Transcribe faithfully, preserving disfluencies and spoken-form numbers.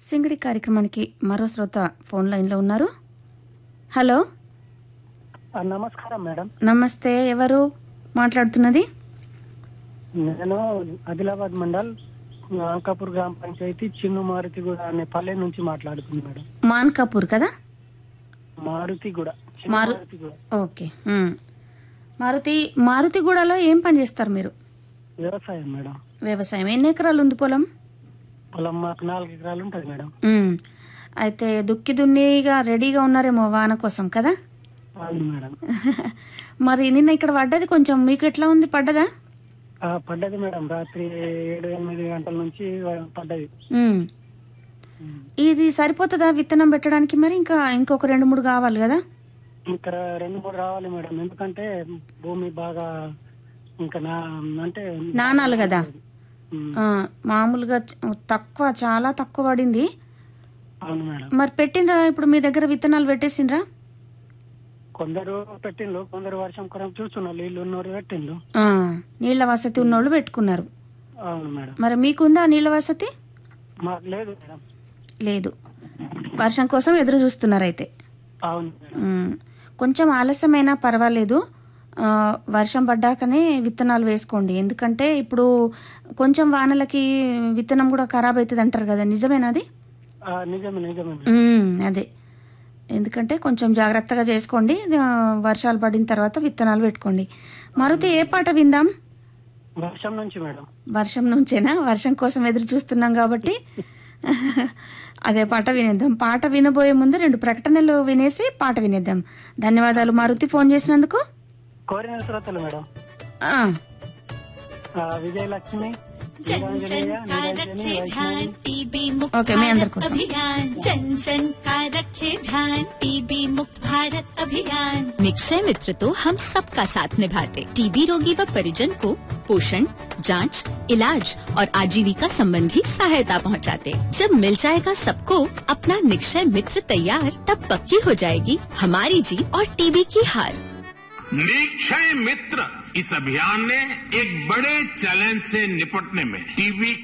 సింగిడి కార్యక్రమానికి మరో శ్రోత ఫోన్ లైన్ లో ఉన్నారు. హలో, నమస్కారం మేడం. నమస్తే. ఎవరు మాట్లాడుతున్నది? నేను ఆదిలాబాద్ మండల్ అంకాపూర్ గ్రామ పంచాయతీ చిన్న మారుతిగూడ అనే పల్లె నుంచి మాట్లాడుతున్నాను మేడం. మాన్కాపూర్ కదా? మారుతిగూడ. మారు ఓకే. ఉమ్. మారుతి మారుతిగూడలో ఏం పని చేస్తారు మీరు? వ్యవసాయం మేడం. వ్యవసాయం. ఎన్ని ఎకరాలు ఉంది పొలం? పొలం మాకు నాలుగు ఎకరాలు ఉంటుంది మేడం. ఉమ్. అయితే దుక్కి దున్నిగా రెడీగా ఉన్నారేమో వాన కోసం కదా? అవును మేడం. మరి నిన్న ఇక్కడ పడ్డది కొంచెం, మీకు ఎట్లా ఉంది? పడ్డదా? ఆ, పడ్డది మేడం. రాత్రి ఏడు ఎనిమిది గంటల నుంచి పడ్డది. ఉమ్. ఇది సరిపోతుందా విత్తనం పెట్టడానికి? మరి ఇంకా ఇంకొక రెండు మూడు కావాలి కదా? ఇక్కడ రెండు మూడు రావాలి మేడం. ఎందుకంటే భూమి బాగా ఇంకా నా అంటే నానాలు కదా. ఉమ్. ఆ, మామూలుగా చ- తక్కువ, చాలా తక్కువ పడింది. అవును మేడం. మరి పెట్టిండ్రా? ఇప్పుడు మీ దగ్గర విత్తనాలు పెట్టేసిండ్రా? కొందరు పెట్టిండ్రు, కొందరు వర్షం కొరం చూస్తున్నారు. నీళ్ళు ఉన్నోరు పెట్టిండ్రు. ఆ, నీళ్ల వసతి ఉన్నోళ్ళు పెట్టుకున్నారు. అవును మేడం. మరి మీకుందా నీళ్ల వసతి? మాకు లేదు మేడం. లేదు. వర్షం కోసం ఎదురు చూస్తున్నారు అయితే. అవును మేడం. ఉమ్. కొంచెం ఆలస్యమైనా పర్వాలేదు. ఆ, వర్షం పడ్డాకనే విత్తనాలు వేసుకోండి. ఎందుకంటే ఇప్పుడు కొంచెం వానలకి విత్తనం కూడా ఖరాబ్ అవుతుంది అంటారు కదా, నిజమేనా అది? ఆ, నిజమే నిజమే మేడం. ఉమ్, అదే. ఎందుకంటే కొంచెం జాగ్రత్తగా చేసుకోండి. ఆ, వర్షాలు పడిన తర్వాత విత్తనాలు పెట్టుకోండి. మారుతి, ఏ పాట విందాం? వర్షం నుంచి మేడం. వర్షం నుంచేనా? వర్షం కోసం ఎదురు చూస్తున్నాం కాబట్టి అదే పాట వినేద్దాం. పాట వినబోయే ముందు రెండు ప్రకటనలు వినేసి పాట వినేద్దాం. ధన్యవాదాలు మారుతి, ఫోన్ చేసినందుకు. కోరిన శ్రోతలు మేడం. ఆ, ఆ, విజయలక్ష్మి, जन जन నిరంజనయ్య, का నిరంజని, रखे ध्यान వైష్ణవి. टीबी मुक्त ओके, मैं अंदर भारत घुसूं। अभियान। जन जन का रखे ध्यान टीबी मुक्त भारत अभियान। निक्षय मित्र तो हम सबका साथ निभाते। टीबी रोगी व परिजन को पोषण, जांच, इलाज और आजीविका संबंधी सहायता पहुंचाते। जब मिल जाएगा सबको अपना निक्षय मित्र तैयार, तब पक्की हो जाएगी हमारी जीत और टीबी की हार। निक्षय मित्र इस अभियान ने एक बड़े चैलेंज से निपटने में टीबी